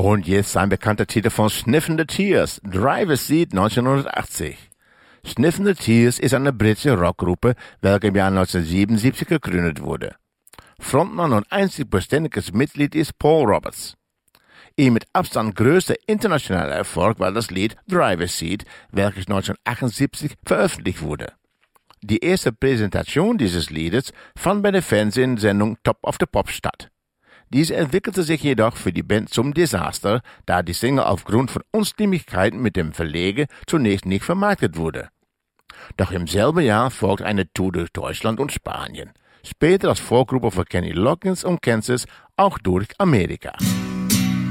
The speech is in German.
Und jetzt ein bekannter Titel von Sniffin' the Tears, Driver's Seat 1980. Sniffin' the Tears ist eine britische Rockgruppe, welche im Jahr 1977 gegründet wurde. Frontmann und einzig beständiges Mitglied ist Paul Roberts. Ihr mit Abstand größter internationaler Erfolg war das Lied Driver's Seat, welches 1978 veröffentlicht wurde. Die erste Präsentation dieses Liedes fand bei der Fernsehsendung Top of the Pops statt. Diese entwickelte sich jedoch für die Band zum Desaster, da die Single aufgrund von Unstimmigkeiten mit dem Verleger zunächst nicht vermarktet wurde. Doch im selben Jahr folgte eine Tour durch Deutschland und Spanien. Später als Vorgruppe für Kenny Loggins und Kansas auch durch Amerika.